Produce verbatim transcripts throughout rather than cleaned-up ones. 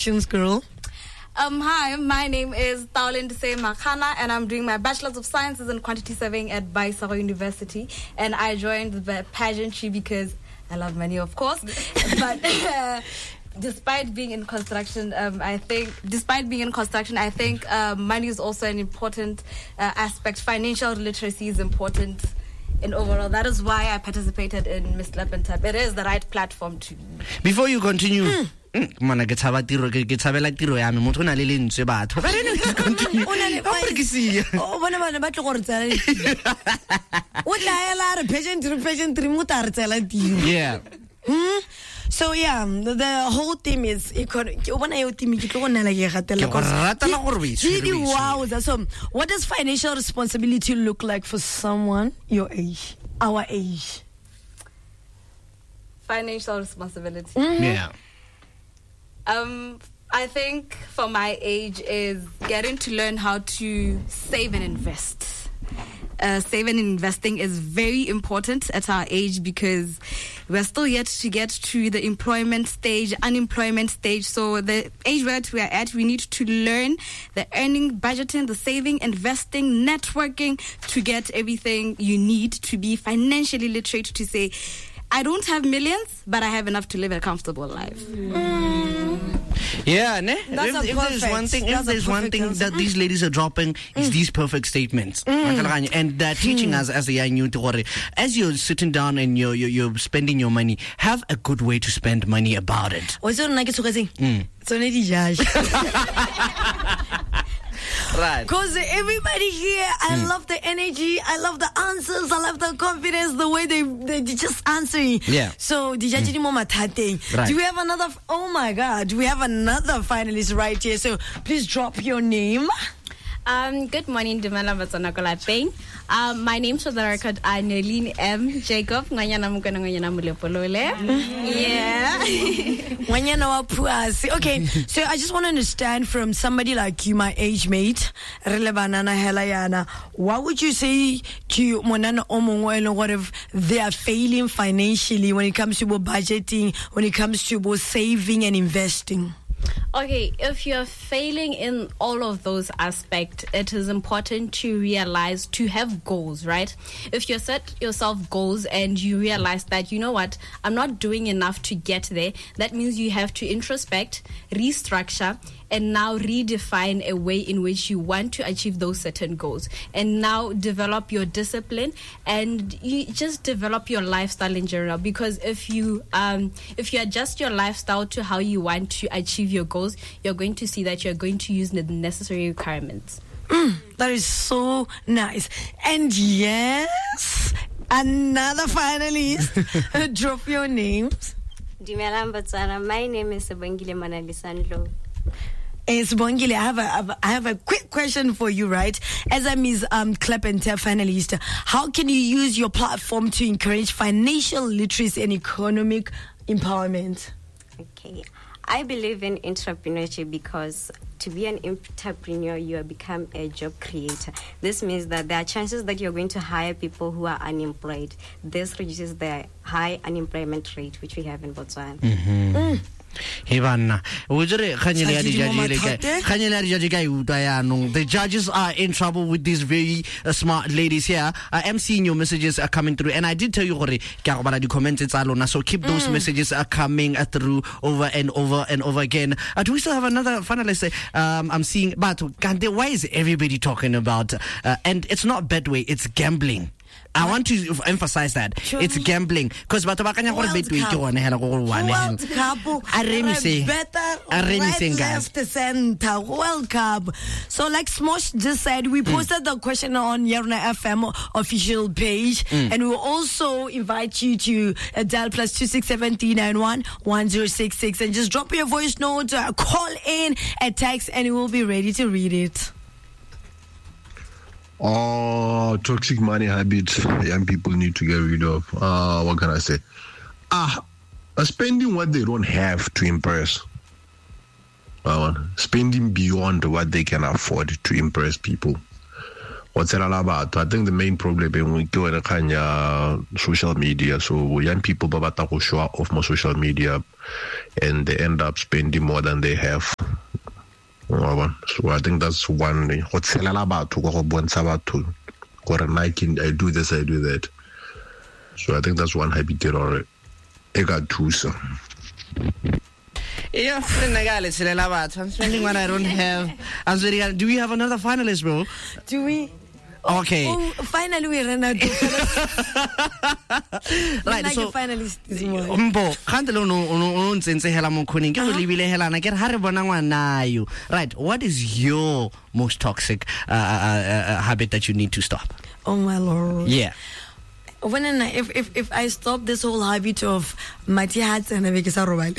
introductions, girl. Um, hi, my name is Taolindise Makana, and I'm doing my Bachelor's of Sciences in Quantity Surveying at Baisaro University. And I joined the pageantry because I love money, of course. but uh, despite being in construction, um, I think, despite being in construction, I think uh, money is also an important uh, aspect. Financial literacy is important. And overall, that is why I participated in Miss Lap and Tap. It is the right platform to. Before you continue. Mm. Mana ke tshaba tiro ke ke tshabela tiro ya me motho na le lentswe batho ba rena ke continue o re ke sia o bona bana ba tlo gore tsela o tla ela re pageantry pageantry mo ta re tsela tiro. Yeah. Hmm? So yeah, the, the whole theme is economic. So what does financial responsibility look like for someone your age, our age? Financial responsibility. Mm-hmm. Yeah. Um, I think for my age is getting to learn how to save and invest. Uh, saving and investing is very important at our age because we're still yet to get to the employment stage, unemployment stage. So the age where we are at, we need to learn the earning, budgeting, the saving, investing, networking to get everything you need to be financially literate to say, I don't have millions, but I have enough to live a comfortable life. Mm. Yeah, ne? That's if, if perfect, there's one thing, if there's one thing answer. that these ladies are dropping mm. is these perfect statements, mm. and they're teaching mm. us as a young youth, as you're sitting down and you're, you're you're spending your money, have a good way to spend money about it. Mm. Right. Because everybody here, I mm. love the energy, I love the answers, I love the confidence, the way they they just answering. Yeah. So, mm. right. Do we have another? Oh my God, do we have another finalist right here? So, please drop your name. Um, good morning, Dumela Batsanakola Pain. Um, my name for the record are Nerline M. Jacob. Nganyana mukana nganyana mulepolole. Yeah. Nganyana wa puasi. Okay, so I just want to understand from somebody like you, my age mate, Relevanana Helayana, what would you say to Monana Omongwelo, what if they are failing financially when it comes to both budgeting, when it comes to both saving and investing? Okay, if you're failing in all of those aspects, it is important to realize to have goals, right? If you set yourself goals and you realize that, you know what, I'm not doing enough to get there, that means you have to introspect, restructure, and now redefine a way in which you want to achieve those certain goals. And now develop your discipline and you just develop your lifestyle in general. Because if you um, if you adjust your lifestyle to how you want to achieve your goals, you're going to see that you're going to use the necessary requirements. Mm, that is so nice. And yes, another finalist. Drop your names. Dumela Mbatsana. My name is Sebongile Manalisandlo. It's Bongile. I have a, I have a I have a quick question for you, right? As I'm his um Clap and Tap finalist, how can you use your platform to encourage financial literacy and economic empowerment? Okay, I believe in entrepreneurship because to be an entrepreneur, you become a job creator. This means that there are chances that you're going to hire people who are unemployed. This reduces the high unemployment rate which we have in Botswana. Mm-hmm. Mm. The judges are in trouble with these very uh, smart ladies here. I am seeing your messages are coming through, and I did tell you the comments, so keep those mm. messages are coming through over and over and over again. Uh, do we still have another finalist? Um, I'm seeing, but why is everybody talking about? Uh, and it's not bad way; it's gambling. I want to emphasize that True. It's gambling because but bakanya gore betwe ke gone hela go one World Cup better right left center World Cup. So like Smosh just said, we posted mm. the question on Yerna F M official page mm. and we'll also invite you to uh, dial plus two six seven three nine one one zero six six and just drop your voice note, uh, call in a text and we'll be ready to read it. Oh, toxic money habits young people need to get rid of. Uh, what can I say? Ah, uh, spending what they don't have to impress. Uh, spending beyond what they can afford to impress people. what's it all about? I think the main problem is we go in a social media. So young people babata show off more social media, and they end up spending more than they have. So I think that's one thing. What's it all about? To go one sabat to or I can I do this, I do that. So I think that's one habit or I got two so. Yeah, I'm spending what I don't have. I'm spending, do we have another finalist, bro? Do we? Okay. Oh, oh, finally we ran out of right, like so a finalist this morning. Mbo, can't lo no no no sense hela mo kuning ke libile hela na ke ha re bona ngwana yo. Right, what is your most toxic uh, uh, uh, habit that you need to stop? Oh my Lord. Yeah. When I, if if if I stop this whole habit of Mati hats and I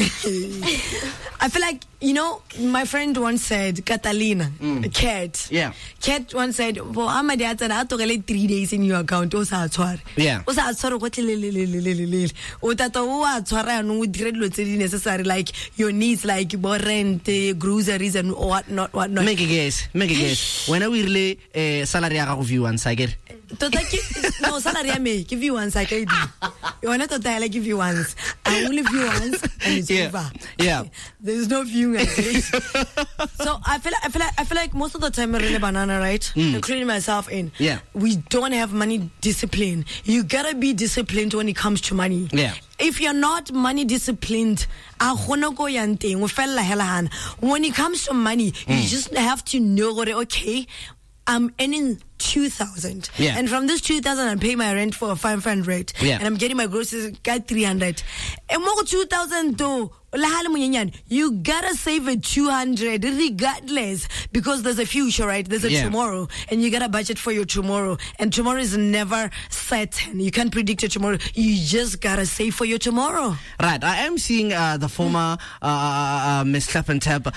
feel like, you know, my friend once said, Catalina, mm. Cat. Yeah. Cat once said, well, I'm a dad and I took like three days in your account. Yeah. Necessary, like your needs, like rent, groceries, and whatnot, whatnot. Make a guess. Make a guess. When I will lay a salary of you once I get. No, salary I may give you once I can. You want to tell I give you once. I only view once and it's yeah. over. Yeah. There's no viewing at this. So I feel like I feel like I feel like most of the time we're in a banana, right? Mm. Including myself in. Yeah. We don't have money discipline. You gotta be disciplined when it comes to money. Yeah. If you're not money disciplined, when it comes to money, mm. you just have to know, okay, I'm earning two thousand, yeah. and from this two thousand, I pay my rent for five hundred, yeah. and I'm getting my groceries got three hundred. And more two thousand though, you gotta save a two hundred regardless, because there's a future, right? There's a yeah. tomorrow, and you gotta budget for your tomorrow. And tomorrow is never certain. You can't predict your tomorrow. You just gotta save for your tomorrow. Right. I am seeing uh, the former uh, uh, Miss Clap and Tap.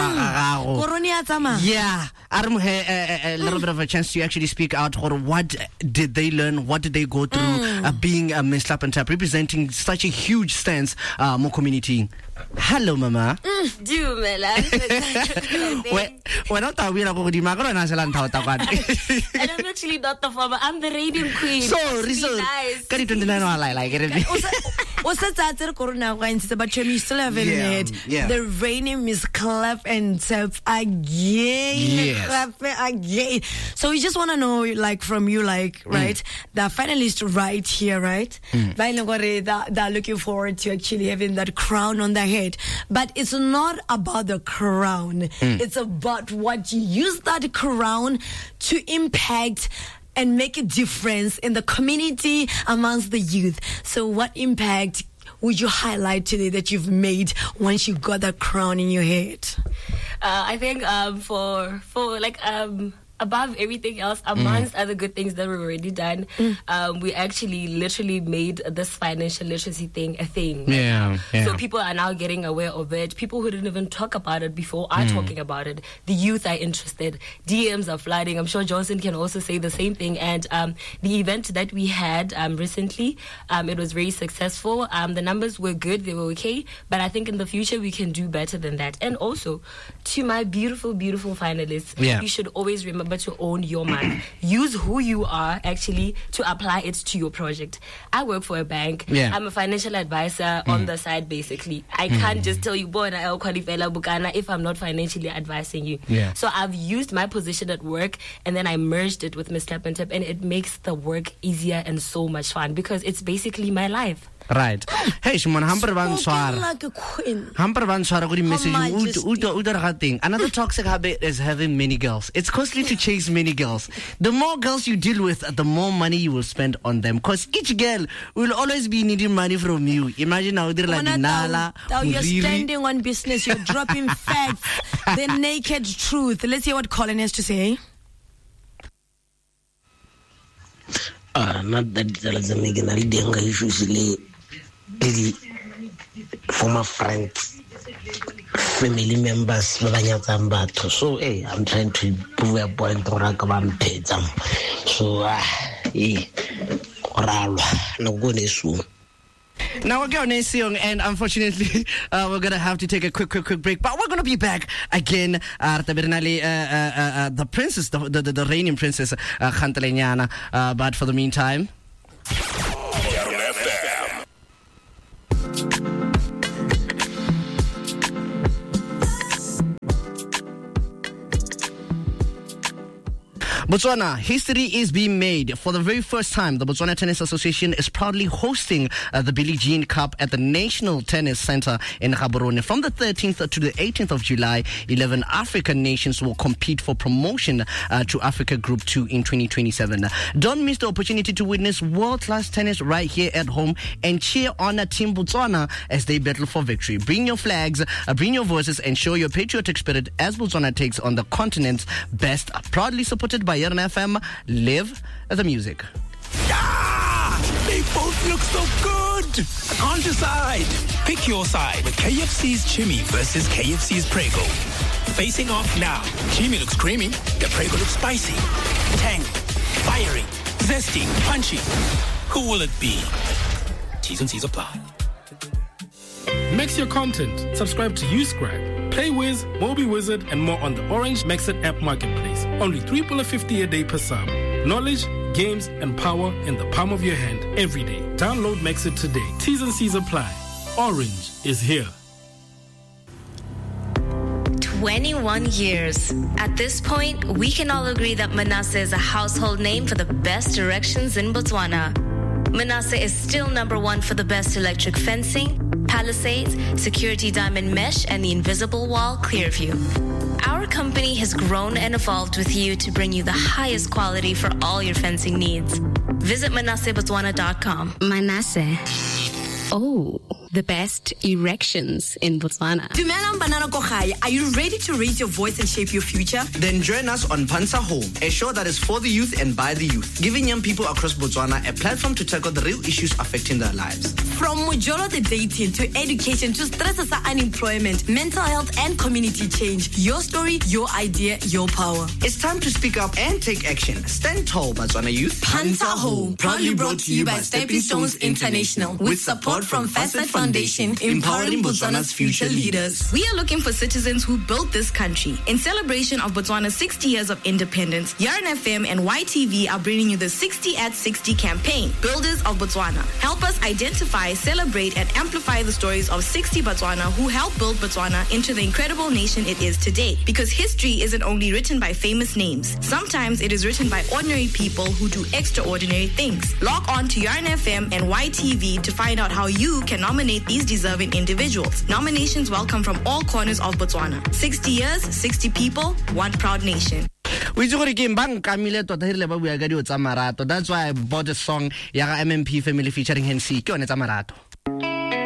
Mm. Yeah. I don't have a, a little bit of a chance to actually speak out. Or what did they learn? What did they go through mm. uh, being a Miss Clap and Tap, representing such a huge stance, uh, more community? Hello, Mama. Mm, do me When I thought we were going to I don't actually not the former. I'm the reigning queen. Sorry, sorry. Can you turn the like it? What's that? Corona wines, but you still have in it. The reigning Miss Clap and Tap again. Yes. Clap again. So we just want to know, like, from you, like, right, mm. the finalists right here, right? Mm. They're looking forward to actually having that crown on their head. But it's not about the crown. Mm. It's about what you use that crown to impact and make a difference in the community amongst the youth. So what impact would you highlight today that you've made once you got that crown in your head? Uh, I think um, for for like um. above everything else, amongst mm. other good things that we've already done, mm. um, we actually literally made this financial literacy thing a thing. Yeah, yeah. So people are now getting aware of it. People who didn't even talk about it before are mm. talking about it. The youth are interested. D Ms are flooding. I'm sure Johnson can also say the same thing. And um, the event that we had um, recently, um, it was very successful. Um, the numbers were good. They were okay. But I think in the future, we can do better than that. And also, to my beautiful, beautiful finalists, yeah. you should always remember to own your money. Use who you are actually to apply it to your project. I work for a bank. Yeah. I'm a financial advisor mm. on the side, basically. I mm. can't just tell you, boy, I'll qualify Bukana if I'm not financially advising you. Yeah. So I've used my position at work and then I merged it with Miss Tap and Tap, and it makes the work easier and so much fun because it's basically my life. Right. Hey, Shimon, hamper van swar. Like a queen. Hamper van swar, good message. Another toxic habit is having many girls. It's costly to chase many girls. The more girls you deal with, the more money you will spend on them. Because each girl will always be needing money from you. Imagine how they're like Nala. You're standing on business, you're dropping facts, the naked truth. Let's hear what Colin has to say. Ah, not that there's a Megan Aldenga usually. The former friends, family members, so hey, I'm trying to prove a point or a command pay them. So, ah, eh, no good issue. Now we're going to and unfortunately uh, we're gonna have to take a quick, quick, quick break. But we're gonna be back again. Uh, uh, uh, uh, the princess, the the, the reigning princess, uh, Kgantelenyana. Uh, but for the meantime. Botswana, history is being made. For the very first time, the Botswana Tennis Association is proudly hosting uh, the Billie Jean Cup at the National Tennis Center in Gaborone. From the thirteenth to the eighteenth of July, eleven African nations will compete for promotion uh, to Africa Group two in twenty twenty-seven. Don't miss the opportunity to witness world-class tennis right here at home and cheer on a Team Botswana as they battle for victory. Bring your flags, uh, bring your voices, and show your patriotic spirit as Botswana takes on the continent's best. Proudly supported by Yarn F M. Live the music. Ah, they both look so good. I can't decide. Pick your side with K F C's Chimmy versus K F C's Prego. Facing off now. Chimmy looks creamy. The Prego looks spicy. Tang, fiery, zesty, punchy. Who will it be? T's and C's apply. Mix your content. Subscribe to Uscribe, PlayWiz, MobiWizard, and more on the Orange Mexit app marketplace. Only three dollars fifty a day per sub. Knowledge, games, and power in the palm of your hand every day. Download Mexit today. T's and C's apply. Orange is here. twenty-one years. At this point, we can all agree that Manasseh is a household name for the best erections in Botswana. Manasseh is still number one for the best electric fencing, palisades, security diamond mesh, and the invisible wall Clearview. Our company has grown and evolved with you to bring you the highest quality for all your fencing needs. Visit manasseh botswana dot com. Manasseh. Oh, the best erections in Botswana. Dumelang Banana Kogai, are you ready to raise your voice and shape your future? Then join us on Pansa Home, a show that is for the youth and by the youth, giving young people across Botswana a platform to tackle the real issues affecting their lives. From Mojolo the dating to education to stress as unemployment, mental health and community change. Your story, your idea, your power. It's time to speak up and take action. Stand tall, Botswana youth. Pansa Home, proudly brought to you by Stepping Stones International, with support from Facet Foundation, empowering Botswana's future leaders. We are looking for citizens who built this country. In celebration of Botswana's sixty years of independence, Yarn F M and Y T V are bringing you the sixty at sixty campaign, Builders of Botswana. Help us identify, celebrate, and amplify the stories of sixty Botswana who helped build Botswana into the incredible nation it is today. Because history isn't only written by famous names. Sometimes it is written by ordinary people who do extraordinary things. Log on to Yarn F M and Y T V to find out how you can nominate these deserving individuals. Nominations welcome from all corners of Botswana. sixty years, sixty people, one proud nation. That's why I bought a song, Yaga M M P Family featuring Hensi.